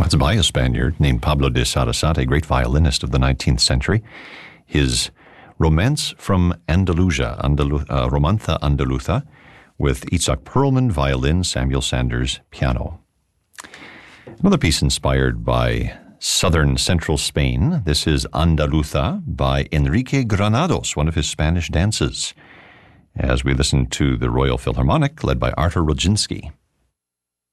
It's by a Spaniard named Pablo de Sarasate, a great violinist of the 19th century. His Romance from Andalusia, Romanza Andaluza, with Itzhak Perlman, violin, Samuel Sanders, piano. Another piece inspired by southern central Spain. This is Andaluza by Enrique Granados, one of his Spanish dances, as we listen to the Royal Philharmonic led by Artur Rudzinski.